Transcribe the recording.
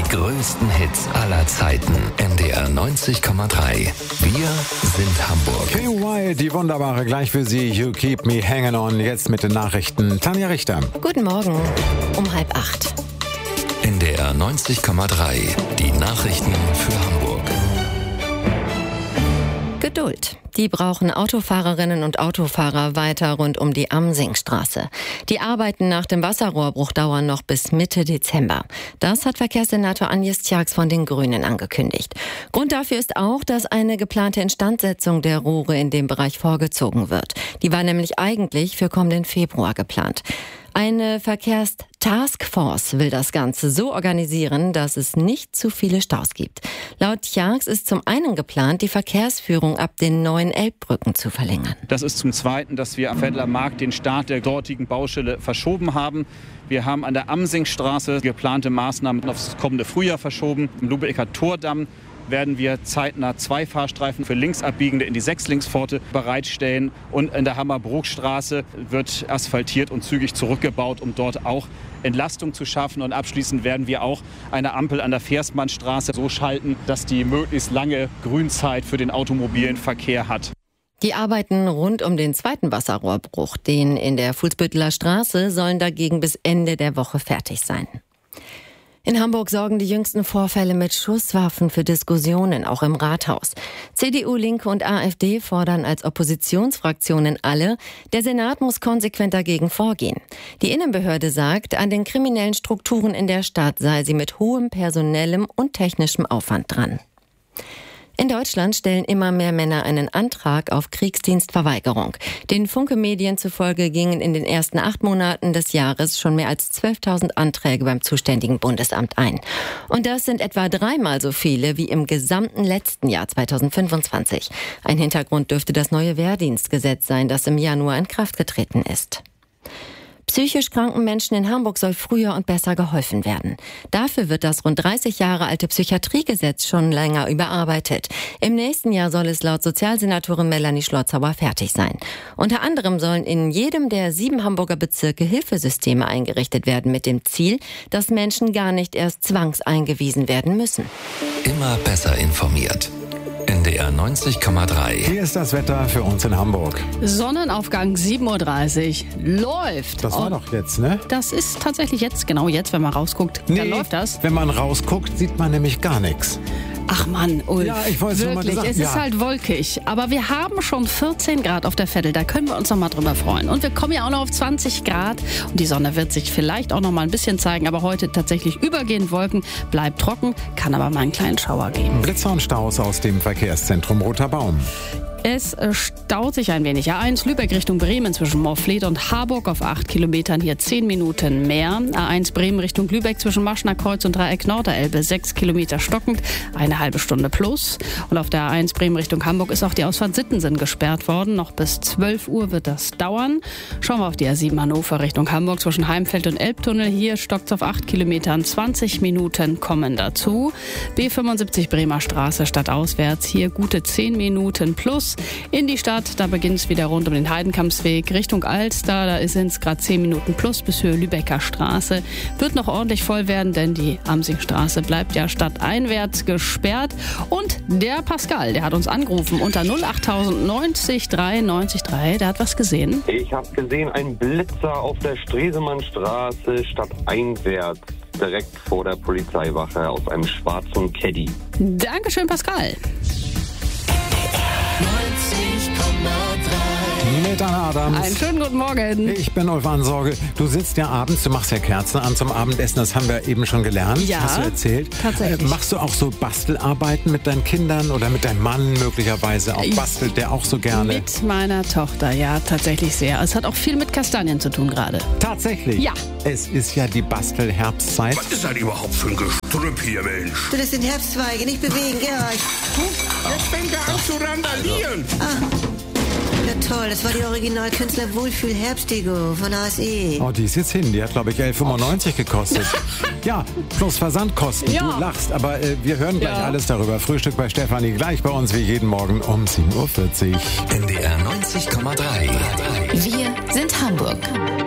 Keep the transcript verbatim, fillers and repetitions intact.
größten Hits aller Zeiten. N D R neunzig Komma drei. Wir sind Hamburg. Kay Wilde, die wunderbare, gleich für Sie. You keep me hanging on. Jetzt mit den Nachrichten. Tanja Richter. Guten Morgen. Um halb acht. N D R neunzig Komma drei. Die Nachrichten für Hamburg. Geduld. Die brauchen Autofahrerinnen und Autofahrer weiter rund um die Amsingstraße. Die Arbeiten nach dem Wasserrohrbruch dauern noch bis Mitte Dezember. Das hat Verkehrssenator Agnes Tjax von den Grünen angekündigt. Grund dafür ist auch, dass eine geplante Instandsetzung der Rohre in dem Bereich vorgezogen wird. Die war nämlich eigentlich für kommenden Februar geplant. Eine Verkehrstaskforce will das Ganze so organisieren, dass es nicht zu viele Staus gibt. Laut Tjax ist zum einen geplant, die Verkehrsführung ab den neuen Elbbrücken zu verlängern. Das ist zum Zweiten, dass wir am Veddler Markt den Start der dortigen Baustelle verschoben haben. Wir haben an der Amsingstraße geplante Maßnahmen aufs kommende Frühjahr verschoben. Im Lübecker Tordamm werden wir zeitnah zwei Fahrstreifen für Linksabbiegende in die Sechslinkspforte bereitstellen. Und in der Hammerbrookstraße wird asphaltiert und zügig zurückgebaut, um dort auch Entlastung zu schaffen. Und abschließend werden wir auch eine Ampel an der Versmannstraße so schalten, dass die möglichst lange Grünzeit für den automobilen Verkehr hat. Die Arbeiten rund um den zweiten Wasserrohrbruch, den in der Fuhlsbütteler Straße, sollen dagegen bis Ende der Woche fertig sein. In Hamburg sorgen die jüngsten Vorfälle mit Schusswaffen für Diskussionen, auch im Rathaus. C D U, Linke und AfD fordern als Oppositionsfraktionen alle, der Senat muss konsequent dagegen vorgehen. Die Innenbehörde sagt, an den kriminellen Strukturen in der Stadt sei sie mit hohem personellem und technischem Aufwand dran. In Deutschland stellen immer mehr Männer einen Antrag auf Kriegsdienstverweigerung. Den Funke-Medien zufolge gingen in den ersten acht Monaten des Jahres schon mehr als zwölftausend Anträge beim zuständigen Bundesamt ein. Und das sind etwa dreimal so viele wie im gesamten letzten Jahr zweitausendfünfundzwanzig. Ein Hintergrund dürfte das neue Wehrdienstgesetz sein, das im Januar in Kraft getreten ist. Psychisch kranken Menschen in Hamburg soll früher und besser geholfen werden. Dafür wird das rund dreißig Jahre alte Psychiatriegesetz schon länger überarbeitet. Im nächsten Jahr soll es laut Sozialsenatorin Melanie Schlotzauer fertig sein. Unter anderem sollen in jedem der sieben Hamburger Bezirke Hilfesysteme eingerichtet werden mit dem Ziel, dass Menschen gar nicht erst zwangseingewiesen werden müssen. Immer besser informiert. N D R neunzig Komma drei. Hier ist das Wetter für uns in Hamburg. Sonnenaufgang sieben Uhr dreißig. Läuft. Das war Und doch jetzt, ne? Das ist tatsächlich jetzt, genau jetzt, wenn man rausguckt, Nee, dann läuft das. Wenn man rausguckt, sieht man nämlich gar nichts. Ach Mann, Ulf, Ja, ich wollte es nur mal wirklich, gesagt, es ist ja. halt wolkig. Aber wir haben schon vierzehn Grad auf der Veddel, da können wir uns noch mal drüber freuen. Und wir kommen ja auch noch auf zwanzig Grad. Und die Sonne wird sich vielleicht auch noch mal ein bisschen zeigen. Aber heute tatsächlich übergehend Wolken, bleibt trocken, kann aber mal einen kleinen Schauer geben. Blitzer und Staus aus dem Verkehrszentrum Roter Baum. Es staut sich ein wenig. A eins Lübeck Richtung Bremen zwischen Morfleet und Harburg auf acht Kilometern, hier zehn Minuten mehr. A eins Bremen Richtung Lübeck zwischen Maschner Kreuz und Dreieck Norderelbe sechs Kilometer stockend, eine halbe Stunde plus. Und auf der A eins Bremen Richtung Hamburg ist auch die Ausfahrt Sittensen gesperrt worden. Noch bis zwölf Uhr wird das dauern. Schauen wir auf die A sieben Hannover Richtung Hamburg zwischen Heimfeld und Elbtunnel. Hier stockt es auf acht Kilometern, zwanzig Minuten kommen dazu. B fünfundsiebzig Bremer Straße stadtauswärts, hier gute zehn Minuten plus. In die Stadt, da beginnt es wieder rund um den Heidenkampsweg Richtung Alster. Da sind es gerade zehn Minuten plus bis Höhe Lübecker Straße. Wird noch ordentlich voll werden, denn die Amsingstraße bleibt ja stadteinwärts gesperrt. Und der Pascal, der hat uns angerufen unter null acht neunzig drei neunzig drei. Der hat was gesehen. Ich habe gesehen, ein Blitzer auf der Stresemannstraße stadteinwärts, direkt vor der Polizeiwache auf einem schwarzen Caddy. Dankeschön, Pascal. Mit Anna Adams. Einen schönen guten Morgen. Ich bin Ulf Ansorge. Du sitzt ja abends, du machst ja Kerzen an zum Abendessen, das haben wir eben schon gelernt, Ja, hast du erzählt. tatsächlich. Äh, machst du auch so Bastelarbeiten mit deinen Kindern oder mit deinem Mann möglicherweise? Auch bastelt der auch so gerne? Mit meiner Tochter, ja, tatsächlich sehr. Es hat auch viel mit Kastanien zu tun gerade. Tatsächlich? Ja. Es ist ja die Bastelherbstzeit. Was ist das überhaupt für ein Gestrüpp hier, Mensch? Du, das sind Herbstzweige, nicht bewegen, Georg. Jetzt fängt er an zu randalieren. Ja toll, das war die Originalkünstler Wohlfühl Herbstdeko von A S E. Oh, die ist jetzt hin. Die hat, glaube ich, elf fünfundneunzig gekostet. Ja, plus Versandkosten. Ja. Du lachst, aber äh, wir hören gleich Ja. alles darüber. Frühstück bei Stefanie gleich bei uns wie jeden Morgen um sieben Uhr vierzig. N D R neunzig Komma drei. Wir sind Hamburg.